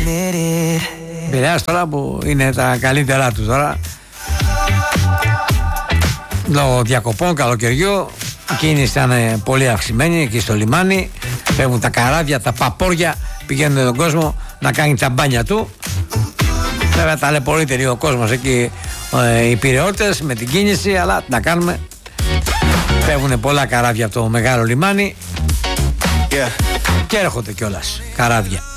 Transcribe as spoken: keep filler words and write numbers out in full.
Πειραιάς τώρα που είναι τα καλύτερά του τώρα. Λόγω διακοπών καλοκαιριού η κίνηση ήταν πολύ αυξημένη εκεί στο λιμάνι. Φεύγουν τα καράβια, τα παπόρια, πηγαίνουν τον κόσμο να κάνει τα μπάνια του. Βέβαια ταλαιπωρείται λίγο ο κόσμος εκεί, ε, οι πειραιώτες με την κίνηση, αλλά τι να κάνουμε. Φεύγουν πολλά καράβια από το μεγάλο λιμάνι, yeah. Και έρχονται κιόλας καράβια.